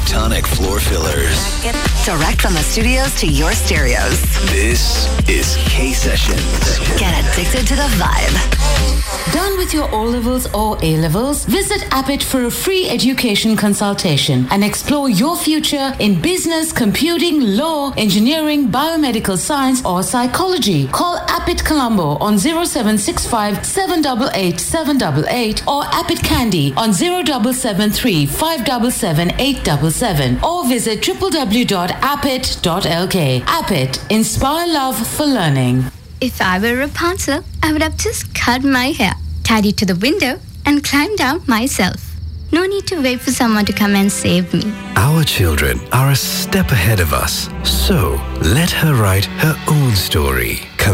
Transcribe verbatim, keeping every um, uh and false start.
Tectonic floor fillers. Direct from the studios to your stereos. This is K-Sessions. Get addicted to the vibe. Done with your O-levels or A-levels? Visit Appit for a free education consultation and explore your future in business, computing, law, engineering, biomedical science, or psychology. Call Appit Colombo on zero seven six five seven eight eight seven eight eight or Appit Candy on zero seven seven three five seven seven eight seven seven or visit w w w dot appit dot l k. Appit, inspire love for learning. If I were Rapunzel, I would have just cut my hair, tied it to the window, and climbed down myself. No need to wait for someone to come and save me. Our children are a step ahead of us, so let her write her own story.